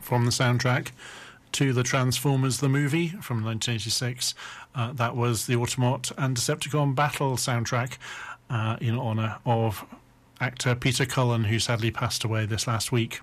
from the soundtrack to the Transformers the movie from 1986. That was the Autobot and Decepticon Battle soundtrack in honour of actor Peter Cullen, who sadly passed away this last week.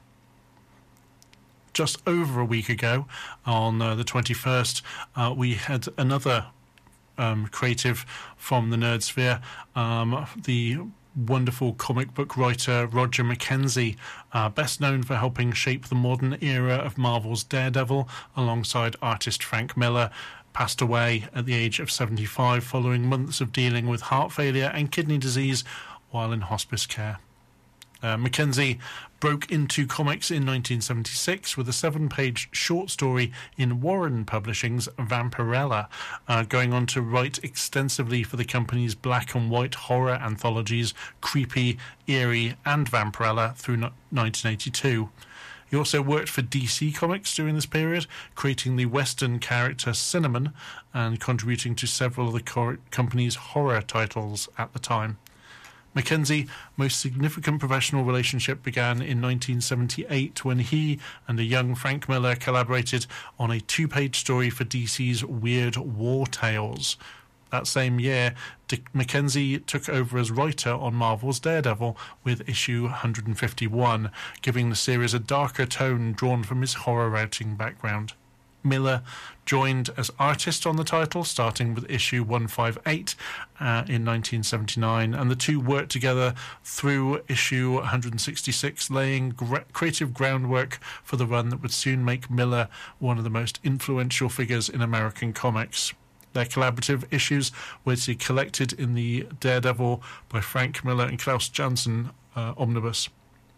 Just over a week ago, on the 21st, we had another creative from the nerd sphere, the wonderful comic book writer Roger McKenzie, best known for helping shape the modern era of Marvel's Daredevil alongside artist Frank Miller, passed away at the age of 75 following months of dealing with heart failure and kidney disease while in hospice care. Mackenzie broke into comics in 1976 with a 7-page short story in Warren Publishing's Vampirella, going on to write extensively for the company's black and white horror anthologies Creepy, Eerie and Vampirella through 1982. He also worked for DC Comics during this period, creating the Western character Cinnamon and contributing to several of the company's horror titles at the time. Mackenzie's most significant professional relationship began in 1978 when he and a young Frank Miller collaborated on a 2-page story for DC's Weird War Tales. That same year, Mackenzie took over as writer on Marvel's Daredevil with issue 151, giving the series a darker tone drawn from his horror-writing background. Miller joined as artist on the title, starting with issue 158 in 1979, and the two worked together through issue 166, laying creative groundwork for the run that would soon make Miller one of the most influential figures in American comics. Their collaborative issues were to be collected in the Daredevil by Frank Miller and Klaus Janson omnibus.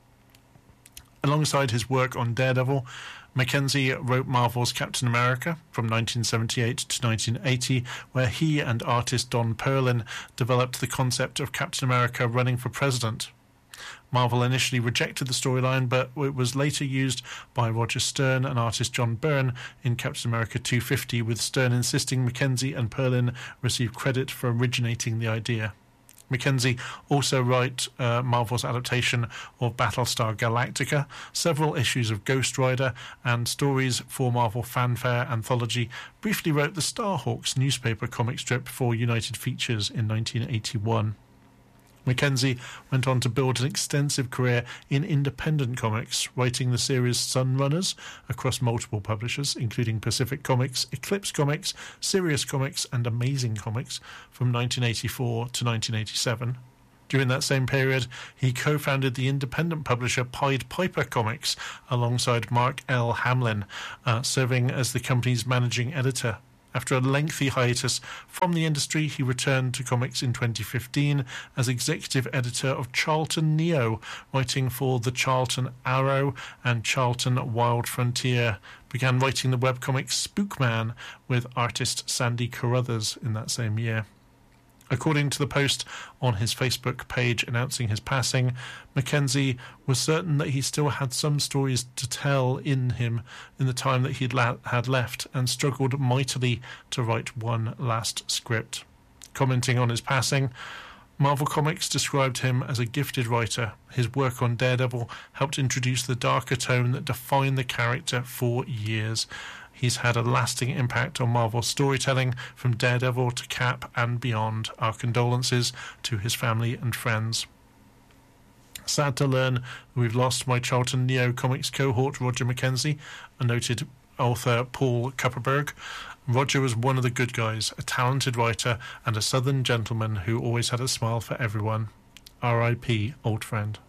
Alongside his work on Daredevil, Mackenzie wrote Marvel's Captain America from 1978 to 1980, where he and artist Don Perlin developed the concept of Captain America running for president. Marvel initially rejected the storyline, but it was later used by Roger Stern and artist John Byrne in Captain America 250, with Stern insisting Mackenzie and Perlin receive credit for originating the idea. Mackenzie also wrote Marvel's adaptation of Battlestar Galactica, several issues of Ghost Rider, and stories for Marvel Fanfare Anthology. Briefly wrote the Starhawks newspaper comic strip for United Features in 1981. Mackenzie went on to build an extensive career in independent comics, writing the series Sunrunners across multiple publishers, including Pacific Comics, Eclipse Comics, Sirius Comics, and Amazing Comics from 1984 to 1987. During that same period, he co-founded the independent publisher Pied Piper Comics alongside Mark L. Hamlin, serving as the company's managing editor. After a lengthy hiatus from the industry, he returned to comics in 2015 as executive editor of Charlton Neo, writing for the Charlton Arrow and Charlton Wild Frontier. Began writing the webcomic Spookman with artist Sandy Carruthers in that same year. According to the post on his Facebook page announcing his passing, Mackenzie was certain that he still had some stories to tell in him in the time that he'd had left, and struggled mightily to write one last script. Commenting on his passing, Marvel Comics described him as a gifted writer. His work on Daredevil helped introduce the darker tone that defined the character for years. He's had a lasting impact on Marvel's storytelling, from Daredevil to Cap and beyond. Our condolences to his family and friends. Sad to learn we've lost my Charlton Neo Comics cohort Roger Mackenzie, a noted author Paul Kupperberg. Roger was one of the good guys, a talented writer and a southern gentleman who always had a smile for everyone. R.I.P. old friend.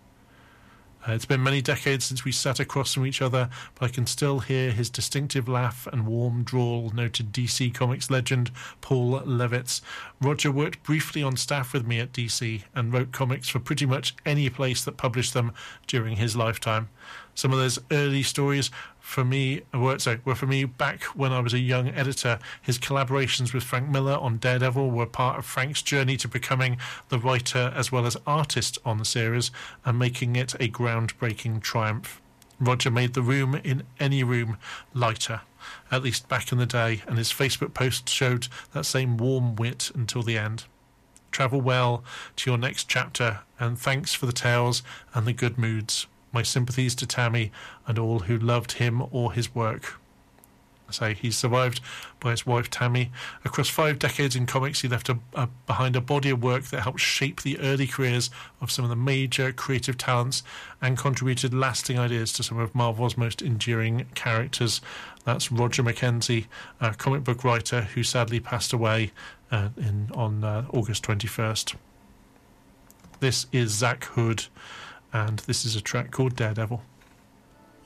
It's been many decades since we sat across from each other, but I can still hear his distinctive laugh and warm drawl, noted DC Comics legend Paul Levitz. Roger worked briefly on staff with me at DC and wrote comics for pretty much any place that published them during his lifetime. Some of those early stories were for me back when I was a young editor. His collaborations with Frank Miller on Daredevil were part of Frank's journey to becoming the writer as well as artist on the series and making it a groundbreaking triumph. Roger made the room in any room lighter, at least back in the day, and his Facebook post showed that same warm wit until the end. Travel well to your next chapter, and thanks for the tales and the good moods. My sympathies to Tammy and all who loved him or his work. He's survived by his wife Tammy. Across 5 decades in comics, he left behind a body of work that helped shape the early careers of some of the major creative talents and contributed lasting ideas to some of Marvel's most enduring characters. That's Roger McKenzie, a comic book writer who sadly passed away on August 21st. This is Zach Hood, and this is a track called Daredevil.